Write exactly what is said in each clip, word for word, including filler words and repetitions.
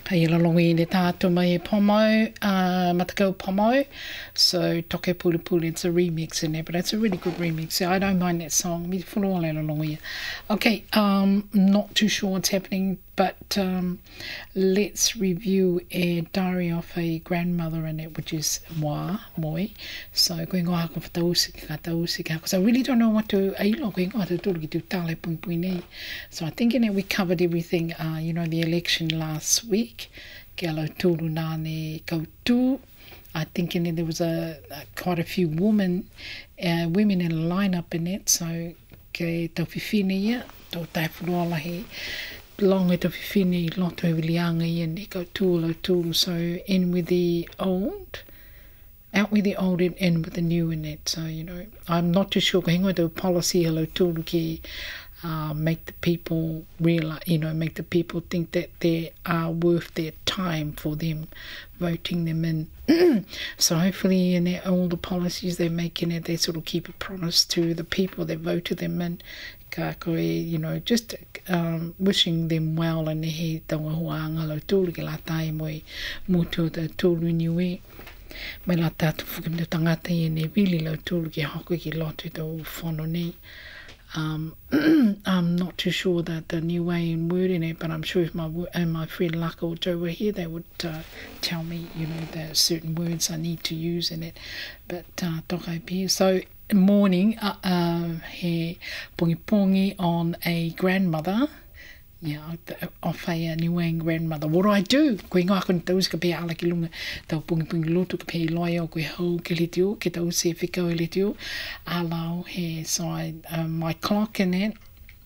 Hei lalongi ne tātou mai e Pomo, uh, Matakau Pomo. So Toke Pulu Pulu, it's a remix in there, but it's a really good remix. I don't mind that song. Mi whanoa le lalongi. Okay, um, not too sure what's happening, but um, let's review a diary of a grandmother in it, which is Moa, Moi. So koe ngā hako whatausiki ka tausiki hako. So I really don't know what to, ailo koe ngā te tūruki tu tāle pui pui nei. So I think in it we covered everything, uh, you know, the election last week. Ke alo tūru nāne kautū. I think in it there was a, a quite a few women, uh, women in a lineup in it. So ke tau whiwhine ia, tau tai whanoalahi. Longa to whiwhine loto wilianga i and e kautū tūru. So in with the old, out with the old and in with the new in it. So, you know, I'm not too sure. Ko hingo tau policy hello tūru ki uh, make the people realize, you know, make the people think that they are worth their time for them voting them in. So hopefully in their, all the policies they're making it, they sort of keep a promise to the people that voted them in. Ka koe, you know, just um, wishing them well and he taua huanga lo tūru ki la tai moi mutu ta tūru niui. Mai la tātu whukamita tangata i ne vili lo tūru ki hoko ki lotu tau whono nei. Um, I'm not too sure that the new way in wording it, but I'm sure if my and my friend Laka or Joe were here, they would uh, tell me, you know, the certain words I need to use in it. But uh, tokai pia. So morning, uh, uh, he pongi pongi on a grandmother. Yeah, of a Niuean grandmother. What do I do? Koe ngā kone taus ka pēa ala ki lunga tau pungi pungi lotu ka pēa loia o koe hau ke le teo, ke tau se whikau e le teo. Alau he, so I, um, my clock in it,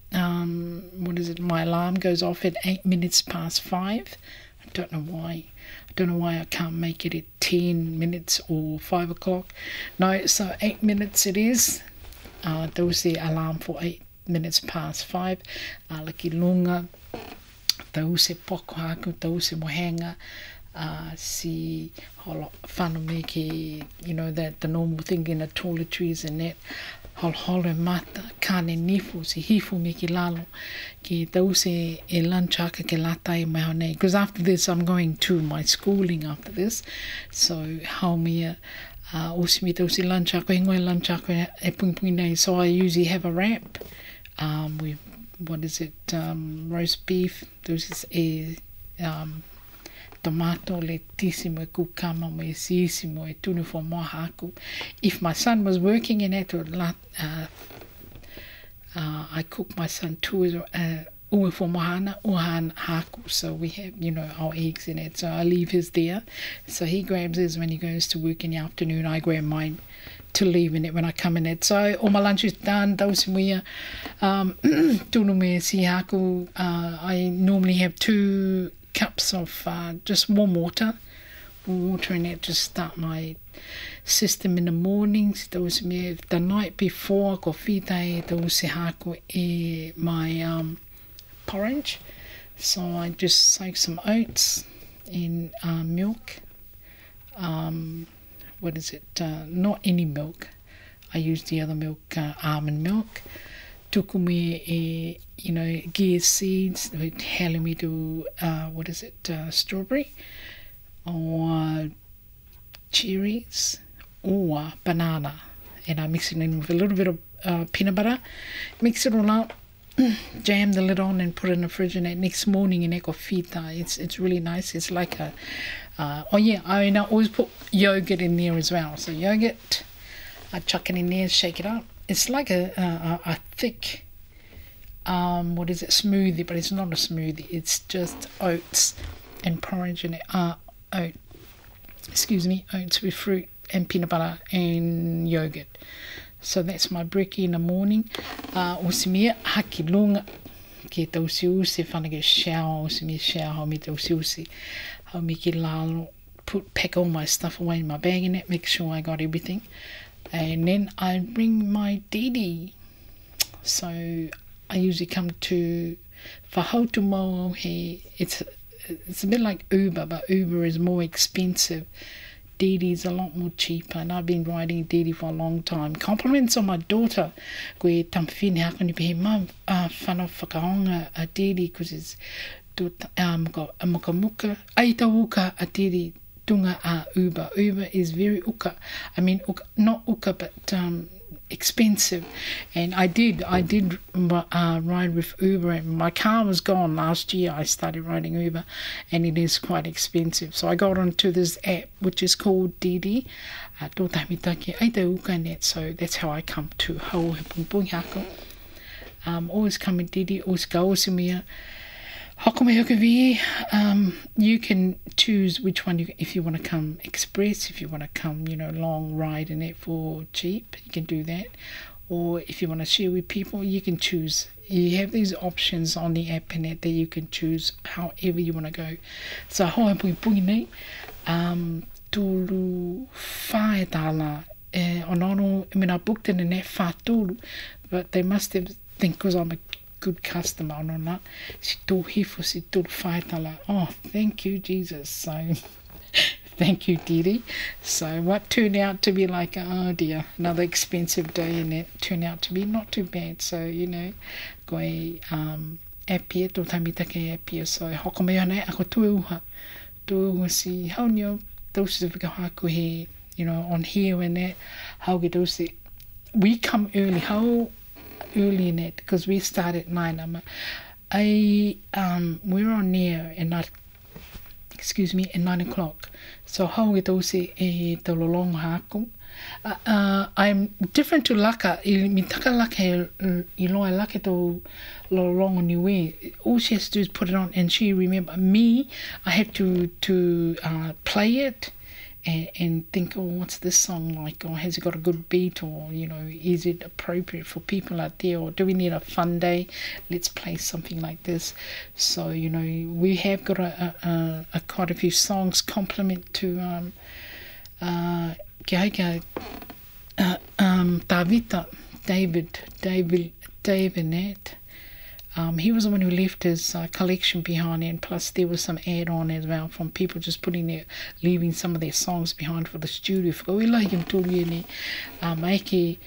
um, what is it, my alarm goes off at eight minutes past five. I don't know why. I don't know why I can't make it at ten minutes or five o'clock. No, so eight minutes it is. Uh, tau se alarm for eight minutes past five, ala ki lunga, tau se poko haku, tau se mohenga, uh, si holo whanu me ki, you know, that the normal thing in the toiletries and that, hol holo mata, kane nifu, si hifu me ki lalo, ki tau se e lunchaka ke lata e mai honei. Because after this, I'm going to my schooling after this, so hau mea, uh, osi me tau se lunchaka, hingo e lunchaka e pungi pungi nei, so I usually have a wrap. Um, we, what is it, um, roast beef, there's a um, tomato le tisimo e kukama mo e siisimo e tunu for moa haku. If my son was working in it, or uh, uh, I cook my son two uh, ue for mohana, uhan haku, so we have, you know, our eggs in it, so I leave his there, so he grabs his when he goes to work in the afternoon, I grab mine to leave in it when I come in it. So all my lunch is done, those muia, um, tunu me si haku, uh, I normally have two cups of uh, just warm water, warm water in it to start my system in the mornings. Those me the night before, ko whitai, those si haku e my um, porridge. So I just soak some oats in uh, milk, um, what is it, uh, not any milk, I use the other milk, uh, almond milk, tuku me e, you know, gear seeds, hale me to, uh, what is it, uh, strawberry, or cherries, or banana, and I mix it in with a little bit of uh, peanut butter, mix it all up, jam the lid on and put it in the fridge, and that next morning in eko fita, it's, it's really nice, it's like a, Uh, oh yeah, I mean, I always put yogurt in there as well. So yogurt, I chuck it in there, shake it up. It's like a a, a thick, um, what is it, smoothie, but it's not a smoothie. It's just oats and porridge in it. Uh, oat, excuse me, oats with fruit and peanut butter and yogurt. So that's my brekkie in the morning. Uh, Osimia haki lunga ke tausi usi whanake shower, osimia shower, hau me tausi usi. I'll make it lalo, put pack all my stuff away in my bag in it, make sure I got everything, and then I bring my didi. So I usually come to Whahautumo. He it's it's a bit like Uber, but Uber is more expensive. Didi's a lot more cheaper, and I've been riding Didi for a long time. Compliments on my daughter. Koe tamwhine hakoni pe he mam whanau whakaonga a Didi, because it's tō muka, muka muka, ai tau uka a tiri tunga a Uber. Uber is very uka. I mean, uka, not uka, but um, expensive. And I did, I did uh, ride with Uber. And my car was gone last year. I started riding Uber, and it is quite expensive. So I got onto this app, which is called Didi. Uh, tō tamitake ai tau uka net. So that's how I come to hau he pungpungi hako. Um, always come in Didi, always go to me. Um, you can choose which one, you, if you want to come express, if you want to come, you know, long ride in it for cheap, you can do that. Or if you want to share with people, you can choose. You have these options on the app and that, that you can choose however you want to go. So, hoa pui pui nei, um, tūru whae tāla, eh, onono, I mean, I booked it in that wha tūru, but they must have think because I'm a good customer on that. Si tō hifo si tō whaetala. Oh, thank you, Jesus. So, thank you, Didi. So, what turned out to be like, oh dear, another expensive day, and it turned out to be not too bad. So, you know, koe um, apia, tō tamitake apia. So, hoko mea nei, ako tue uha. Tue uha si haunio, those of the haku he, you know, on here and that, how get those. We come early, how early in it, because we start at nine. Um, I um we're on near and not excuse me at nine o'clock. So how it also e te lolong hakum. Uh, uh, I'm different to Laka. Mi taka Laka i loa Laka to lolong niwe. All she has to do is put it on, and she remember me. I have to to uh, play it. And, and think, oh, what's this song like? Or has it got a good beat? Or, you know, is it appropriate for people out there? Or do we need a fun day? Let's play something like this. So, you know, we have got a, a, a quite a few songs complement to um, uh, Kia uh, um, Davita, David, David, David Nat. Um, he was the one who left his uh, collection behind, and plus there was some add-on as well from people just putting their, leaving some of their songs behind for the studio. Whaka ila i mturi ene, mai ke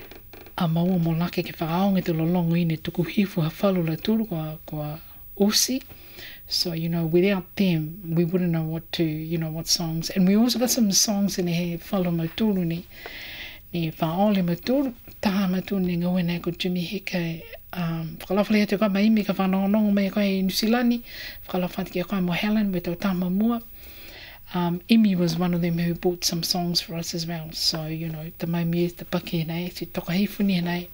a maua mo lake ke whaaonga te lolongo ine tuku hifu ha whalu la turu kua, kua osi. So, you know, without them, we wouldn't know what to, you know, what songs. And we also got some songs in he whalu mo turu ni, ni whaole mo turu, taha mo turu ni ngawena ko Jimmy Hicke. Um, whakalawhale te koe maimi ka whanonongo mea koe i Nusilani, whakalawhate ki a koe mo Helen me tau tama mua. Um, Emmy was one of them who bought some songs for us as well. So, you know, the maimi e te paki nei, te toka hifuni nei.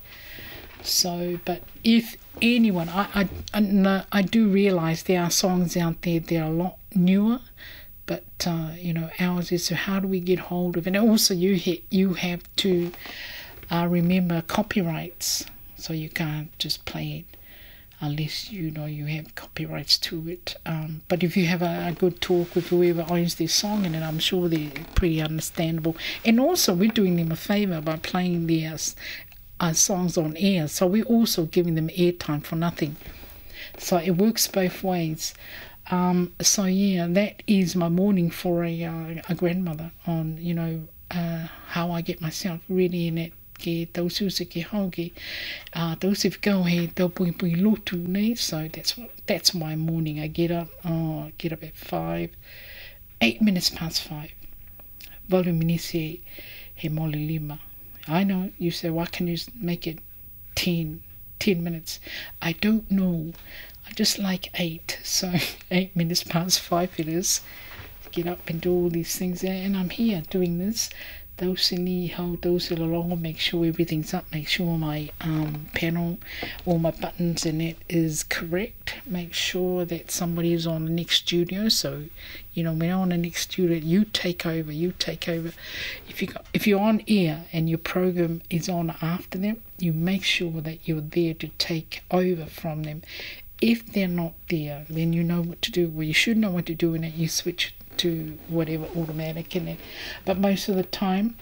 So, but if anyone, I, I, I, no, I do realise there are songs out there that are a lot newer, but, uh, you know, ours is, so how do we get hold of it? And also you, ha- you have to uh, remember copyrights. So you can't just play it unless you know you have copyrights to it. Um, but if you have a, a good talk with whoever owns their song, and then I'm sure they're pretty understandable. And also we're doing them a favour by playing their uh, songs on air. So we're also giving them airtime for nothing. So it works both ways. Um, so yeah, that is my morning for a, uh, a grandmother on, you know, uh, how I get myself ready in it. Ke tau suse ke hauke, uh, tau se whikau he tau pui pui lotu nei, so that's what, that's my morning. I get up, oh, I get up at five, eight minutes past five. Walu minisi he moli lima. I know, you say, why can you make it ten, ten minutes? I don't know, I just like eight, so eight minutes past five it is. Get up and do all these things there, and I'm here doing this. Those in the how those along, make sure everything's up, make sure my um, panel, all my buttons in it is correct, make sure that somebody is on the next studio. So, you know, when I'm on the next studio, you take over, you take over. If, you got, if you're on air and your program is on after them, you make sure that you're there to take over from them. If they're not there, then you know what to do. Well, you should know what to do, and you switch to whatever automatic in it. But most of the time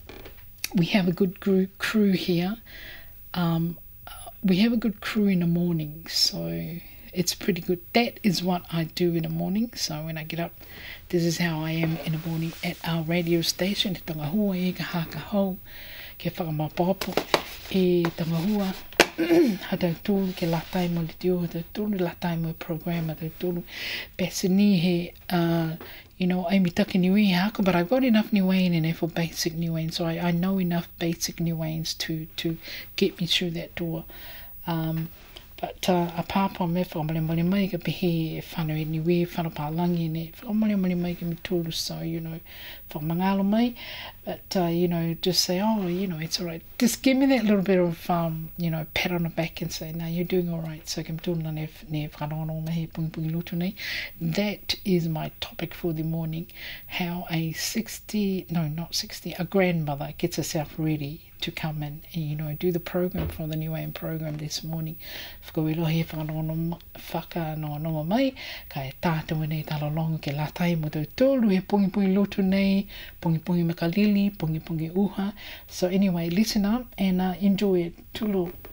we have a good crew, crew here. Um, we have a good crew in the morning, so it's pretty good. That is what I do in the morning. So when I get up, this is how I am in the morning at our radio station. Te tangahua e ka haka hau, ke whakamapapo e tangahua hata tūlu ke latai mo le tio, hata tūlu latai mo program, hata tūlu pesini he, uh, you know, Amy Tucky Niue hako, but I've got enough Niuean in there for basic Niuean, so I, I know enough basic Niueans to, to get me through that door. Um, but uh, a pāpā me whamale mole mai ka pehe e whanu e niwe, whanu pālangi ne, whamale mole mai ka me tūru, so, you know, whamangalo mai, but, uh, you know, just say, oh, you know, it's all right. Just give me that little bit of, um, you know, pat on the back and say, no, you're doing all right, so ka me tūru ne, ne whanono me he pungi pungi lutu nei. That is my topic for the morning, how a sixty, no, not sixty, a grandmother gets herself ready to come in and, you know, do the program for the Niuean program this morning. Whakawelo he whanono whaka no no mai, ka e tātou nei talo longa ke latai mo tau tōlu he pungi pungi lotu nei, pungi pungi makalili, pungi pungi uha. So anyway, listen up and uh, enjoy it. Tulu.